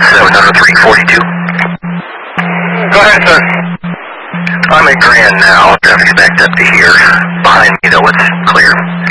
70342. Go ahead, sir. I'm at Grand now. Traffic's backed up to here. Behind me, though, it's clear.